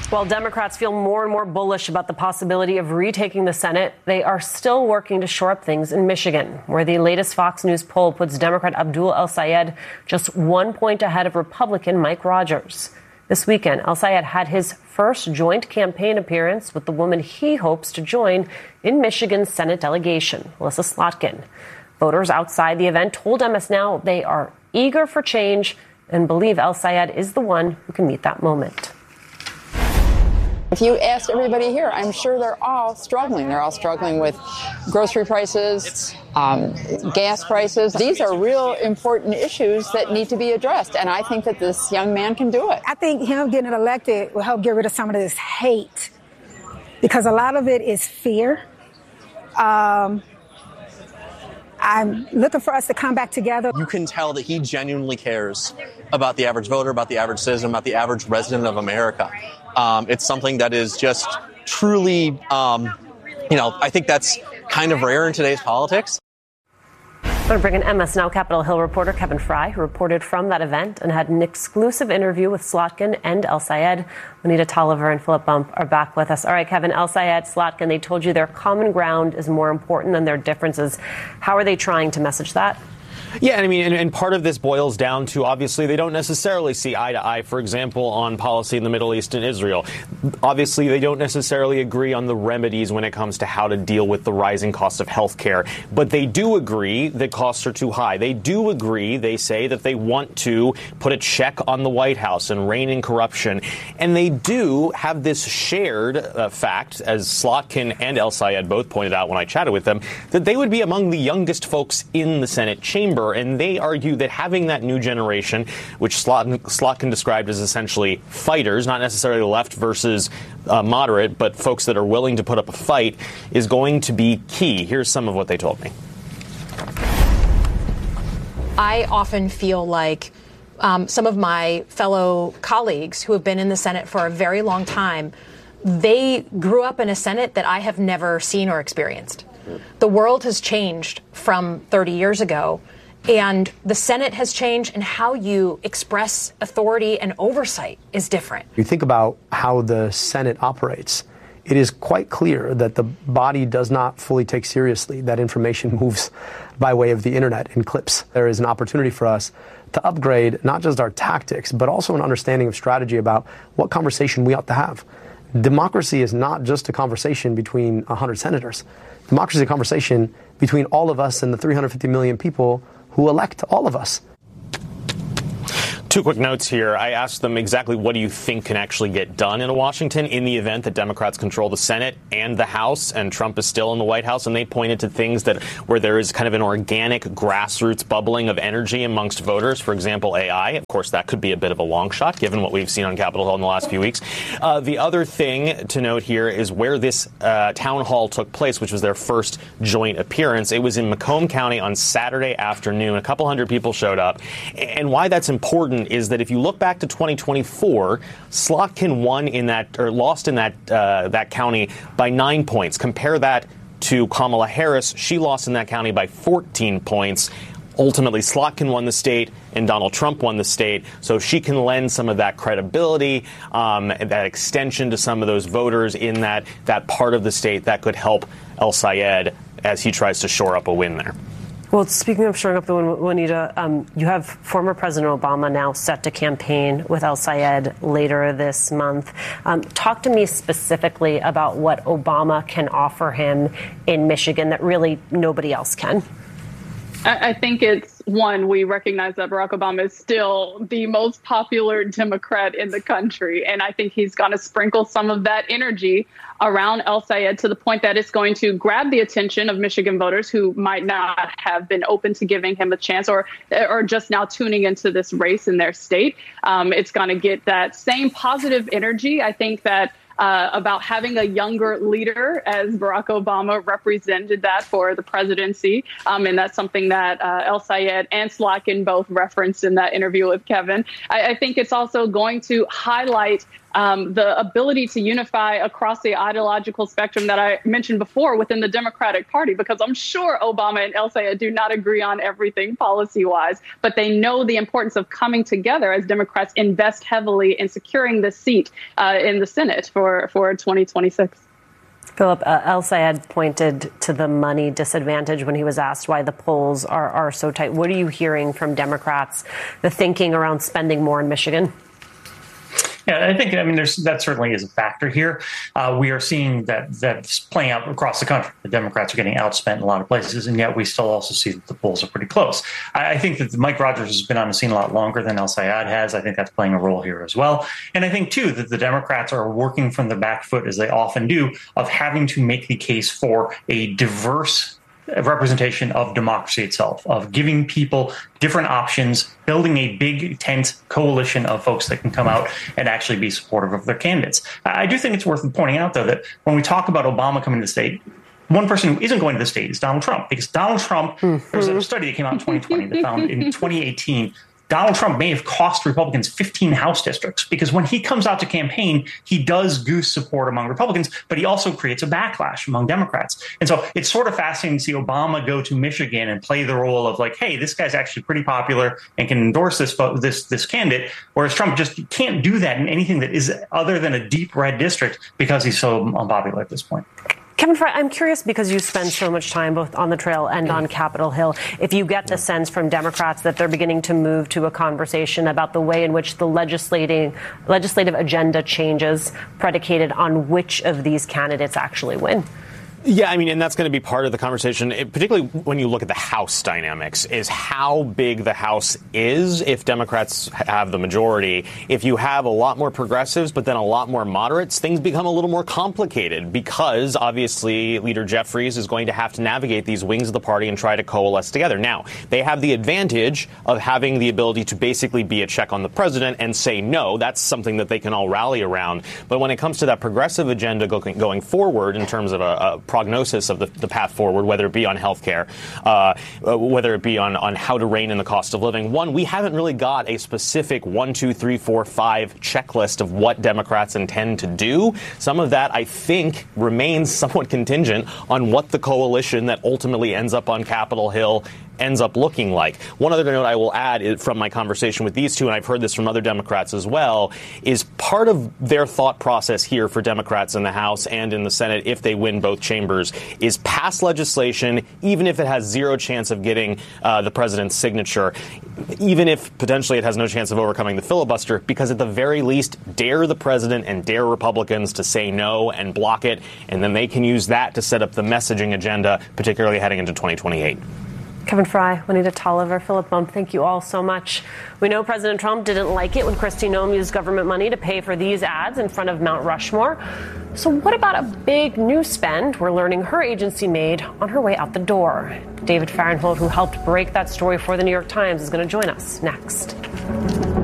While Democrats feel more and more bullish about the possibility of retaking the Senate, they are still working to shore up things in Michigan, where the latest Fox News poll puts Democrat Abdul El-Sayed just 1 point ahead of Republican Mike Rogers. This weekend, El-Sayed had his first joint campaign appearance with the woman he hopes to join in Michigan's Senate delegation, Elissa Slotkin. Voters outside the event told MS Now they are eager for change and believe El-Sayed is the one who can meet that moment. If you asked everybody here, I'm sure they're all struggling. They're all struggling with grocery prices, gas prices. These are real important issues that need to be addressed. And I think that this young man can do it. I think him getting elected will help get rid of some of this hate, because a lot of it is fear. I'm looking for us to come back together. You can tell that he genuinely cares about the average voter, about the average citizen, about the average resident of America. It's something that is just truly, I think that's kind of rare in today's politics. I'm going to bring in MS Now Capitol Hill reporter Kevin Fry, who reported from that event and had an exclusive interview with Slotkin and El-Sayed. Juanita Tolliver and Philip Bump are back with us. All right, Kevin, El-Sayed, Slotkin, they told you their common ground is more important than their differences. How are they trying to message that? Yeah, I mean, and part of this boils down to, obviously, they don't necessarily see eye to eye, for example, on policy in the Middle East and Israel. Obviously, they don't necessarily agree on the remedies when it comes to how to deal with the rising cost of health care. But they do agree that costs are too high. They do agree, they say, that they want to put a check on the White House and rein in corruption. And they do have this shared fact, as Slotkin and El-Sayed both pointed out when I chatted with them, that they would be among the youngest folks in the Senate chamber. And they argue that having that new generation, which Slotkin described as essentially fighters, not necessarily left versus moderate, but folks that are willing to put up a fight, is going to be key. Here's some of what they told me. I often feel like some of my fellow colleagues who have been in the Senate for a very long time, they grew up in a Senate that I have never seen or experienced. The world has changed from 30 years ago. And the Senate has changed, and how you express authority and oversight is different. You think about how the Senate operates. It is quite clear that the body does not fully take seriously that information moves by way of the internet in clips. There is an opportunity for us to upgrade not just our tactics, but also an understanding of strategy about what conversation we ought to have. Democracy is not just a conversation between 100 senators. Democracy is a conversation between all of us and the 350 million people who elect all of us. Two quick notes here. I asked them exactly what do you think can actually get done in Washington in the event that Democrats control the Senate and the House and Trump is still in the White House. And they pointed to things that where there is kind of an organic grassroots bubbling of energy amongst voters. For example, AI. Of course, that could be a bit of a long shot given what we've seen on Capitol Hill in the last few weeks. The other thing to note here is where this town hall took place, which was their first joint appearance. It was in Macomb County on Saturday afternoon. A couple hundred people showed up. And why that's important is that if you look back to 2024, Slotkin won in that, or lost in that county by 9 points. Compare that to Kamala Harris. She lost in that county by 14 points. Ultimately, Slotkin won the state and Donald Trump won the state, so she can lend some of that credibility, that extension to some of those voters in that part of the state that could help El-Sayed as he tries to shore up a win there. Well, speaking of shoring up the win, Juanita, you have former President Obama now set to campaign with El-Sayed later this month. Talk to me specifically about what Obama can offer him in Michigan that really nobody else can. I think it's, one, we recognize that Barack Obama is still the most popular Democrat in the country. And I think he's going to sprinkle some of that energy around El-Sayed to the point that it's going to grab the attention of Michigan voters who might not have been open to giving him a chance or just now tuning into this race in their state. It's going to get that same positive energy. I think that about having a younger leader, as Barack Obama represented that for the presidency. And that's something that El-Sayed and Slotkin both referenced in that interview with Kevin. I think it's also going to highlight the ability to unify across the ideological spectrum that I mentioned before within the Democratic Party, because I'm sure Obama and El-Sayed do not agree on everything policy-wise, but they know the importance of coming together as Democrats invest heavily in securing the seat in the Senate for 2026. Philip, El-Sayed pointed to the money disadvantage when he was asked why the polls are so tight. What are you hearing from Democrats, the thinking around spending more in Michigan? Yeah, that certainly is a factor here. We are seeing that's playing out across the country. The Democrats are getting outspent in a lot of places, and yet we still also see that the polls are pretty close. I think that Mike Rogers has been on the scene a lot longer than El-Sayed has. I think that's playing a role here as well. And I think, too, that the Democrats are working from the back foot, as they often do, of having to make the case for a diverse representation of democracy itself, of giving people different options, building a big tent coalition of folks that can come out and actually be supportive of their candidates. I do think it's worth pointing out, though, that when we talk about Obama coming to the state, one person who isn't going to the state is Donald Trump, because Donald Trump, there's a study that came out in 2020 that found in 2018, Donald Trump may have cost Republicans 15 House districts, because when he comes out to campaign, he does goose support among Republicans, but he also creates a backlash among Democrats. And so it's sort of fascinating to see Obama go to Michigan and play the role of like, hey, this guy's actually pretty popular and can endorse this candidate, whereas Trump just can't do that in anything that is other than a deep red district because he's so unpopular at this point. Kevin Fry, I'm curious, because you spend so much time both on the Trail and on Capitol Hill, if you get the sense from Democrats that they're beginning to move to a conversation about the way in which the legislative agenda changes predicated on which of these candidates actually win. Yeah, and that's going to be part of the conversation, particularly when you look at the House dynamics, is how big the House is if Democrats have the majority. If you have a lot more progressives, but then a lot more moderates, things become a little more complicated because, obviously, Leader Jeffries is going to have to navigate these wings of the party and try to coalesce together. Now, they have the advantage of having the ability to basically be a check on the president and say no. That's something that they can all rally around. But when it comes to that progressive agenda going forward in terms of a prognosis of the path forward, whether it be on health care, whether it be on how to rein in the cost of living. One, we haven't really got a specific 1, 2, 3, 4, 5 checklist of what Democrats intend to do. Some of that, I think, remains somewhat contingent on what the coalition that ultimately ends up on Capitol Hill ends up looking like. One other note I will add from my conversation with these two, and I've heard this from other Democrats as well, is part of their thought process here for Democrats in the House and in the Senate, if they win both chambers, is pass legislation, even if it has zero chance of getting the president's signature, even if potentially it has no chance of overcoming the filibuster, because at the very least, dare the president and dare Republicans to say no and block it, and then they can use that to set up the messaging agenda, particularly heading into 2028. Kevin Fry, Juanita Tolliver, Philip Bump, thank you all so much. We know President Trump didn't like it when Kristi Noem used government money to pay for these ads in front of Mount Rushmore. So what about a big new spend we're learning her agency made on her way out the door? David Fahrenthold, who helped break that story for the New York Times, is going to join us next.